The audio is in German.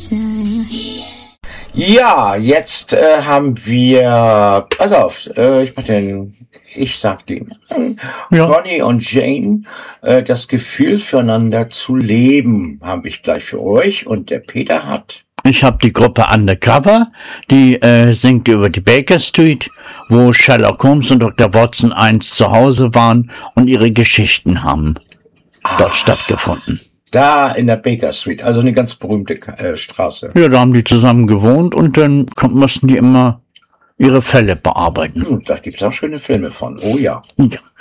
Ja, jetzt haben wir, pass auf, ich sag den, Ronnie und Jane, das Gefühl füreinander zu leben, habe ich gleich für euch, und der Peter hat. Ich habe die Gruppe Undercover, die singt über die Baker Street, wo Sherlock Holmes und Dr. Watson einst zu Hause waren und ihre Geschichten haben dort stattgefunden. Da in der Baker Street, also eine ganz berühmte Straße. Ja, da haben die zusammen gewohnt und dann mussten die immer ihre Fälle bearbeiten. Da gibt's auch schöne Filme von, oh ja. Ja.